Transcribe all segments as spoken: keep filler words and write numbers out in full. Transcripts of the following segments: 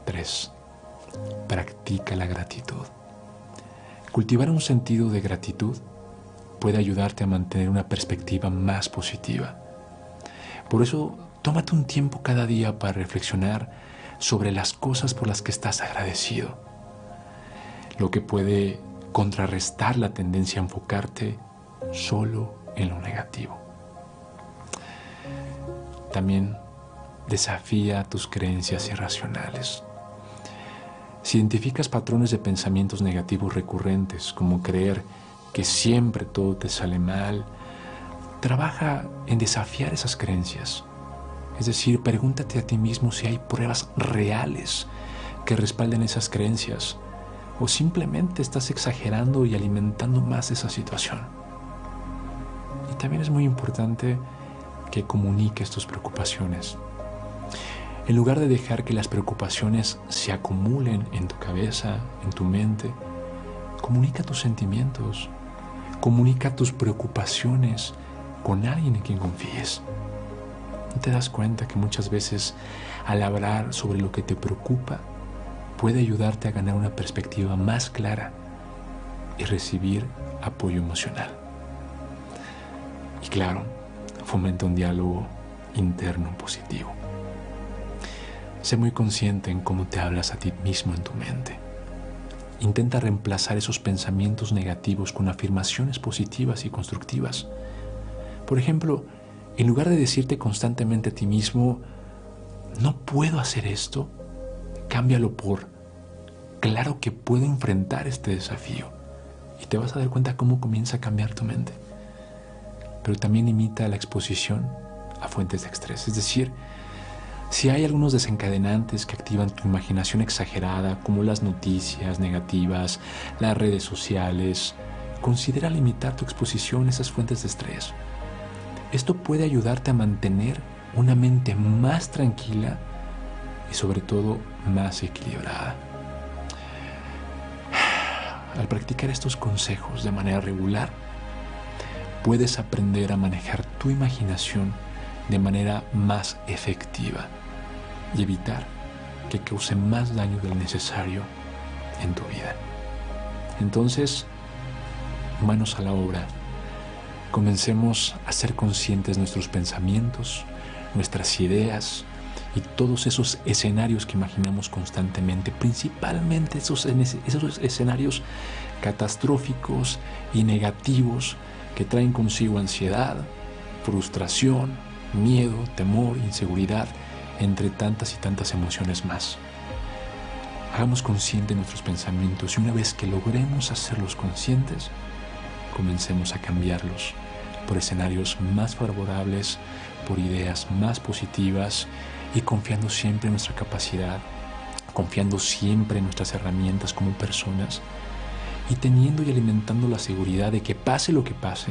tres. Practica la gratitud. Cultivar un sentido de gratitud puede ayudarte a mantener una perspectiva más positiva. Por eso, tómate un tiempo cada día para reflexionar sobre las cosas por las que estás agradecido, lo que puede contrarrestar la tendencia a enfocarte solo en lo negativo. También desafía tus creencias irracionales. Si identificas patrones de pensamientos negativos recurrentes, como creer que siempre todo te sale mal, trabaja en desafiar esas creencias. Es decir, pregúntate a ti mismo si hay pruebas reales que respalden esas creencias o simplemente estás exagerando y alimentando más esa situación. Y también es muy importante que comuniques tus preocupaciones. En lugar de dejar que las preocupaciones se acumulen en tu cabeza, en tu mente, comunica tus sentimientos, comunica tus preocupaciones con alguien en quien confíes. ¿No te das cuenta que muchas veces al hablar sobre lo que te preocupa puede ayudarte a ganar una perspectiva más clara y recibir apoyo emocional? Y claro, fomenta un diálogo interno positivo. Sé muy consciente en cómo te hablas a ti mismo en tu mente. Intenta reemplazar esos pensamientos negativos con afirmaciones positivas y constructivas. Por ejemplo, en lugar de decirte constantemente a ti mismo, no puedo hacer esto, cámbialo por, claro que puedo enfrentar este desafío. Y te vas a dar cuenta cómo comienza a cambiar tu mente. Pero también limita la exposición a fuentes de estrés. Es decir, si hay algunos desencadenantes que activan tu imaginación exagerada, como las noticias negativas, las redes sociales, considera limitar tu exposición a esas fuentes de estrés. Esto puede ayudarte a mantener una mente más tranquila y sobre todo más equilibrada. Al practicar estos consejos de manera regular, puedes aprender a manejar tu imaginación de manera más efectiva y evitar que cause más daño del necesario en tu vida. Entonces, manos a la obra. Comencemos a ser conscientes de nuestros pensamientos, nuestras ideas y todos esos escenarios que imaginamos constantemente, principalmente esos, esos escenarios catastróficos y negativos que traen consigo ansiedad, frustración, miedo, temor, inseguridad, entre tantas y tantas emociones más. Hagamos conscientes nuestros pensamientos y una vez que logremos hacerlos conscientes, comencemos a cambiarlos por escenarios más favorables, por ideas más positivas y confiando siempre en nuestra capacidad, confiando siempre en nuestras herramientas como personas y teniendo y alimentando la seguridad de que pase lo que pase,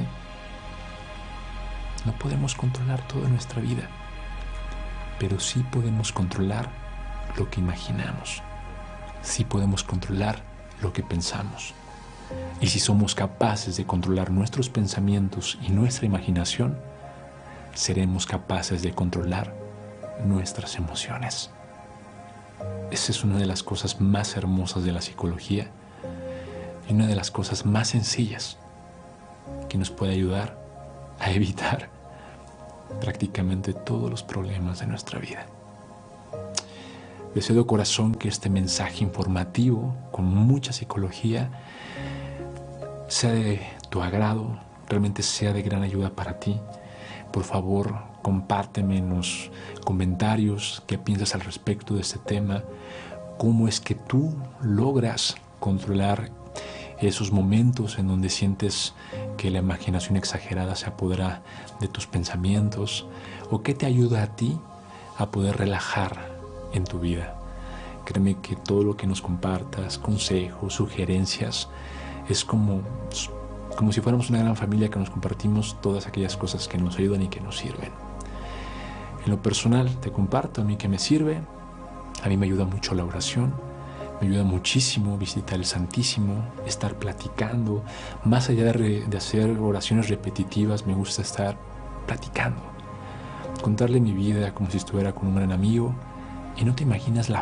no podemos controlar toda nuestra vida, pero sí podemos controlar lo que imaginamos, sí podemos controlar lo que pensamos. Y si somos capaces de controlar nuestros pensamientos y nuestra imaginación, seremos capaces de controlar nuestras emociones. Esa es una de las cosas más hermosas de la psicología y una de las cosas más sencillas que nos puede ayudar a evitar prácticamente todos los problemas de nuestra vida. Deseo de corazón que este mensaje informativo con mucha psicología sea de tu agrado, realmente sea de gran ayuda para ti. Por favor, compárteme en los comentarios qué piensas al respecto de este tema, cómo es que tú logras controlar esos momentos en donde sientes que la imaginación exagerada se apodera de tus pensamientos, o qué te ayuda a ti a poder relajar en tu vida. Créeme que todo lo que nos compartas, consejos, sugerencias, es como, como si fuéramos una gran familia que nos compartimos todas aquellas cosas que nos ayudan y que nos sirven. En lo personal te comparto a mí que me sirve. A mí me ayuda mucho la oración, me ayuda muchísimo visitar el Santísimo, estar platicando. Más allá de, de hacer oraciones repetitivas, me gusta estar platicando, contarle mi vida como si estuviera con un gran amigo. Y no te imaginas la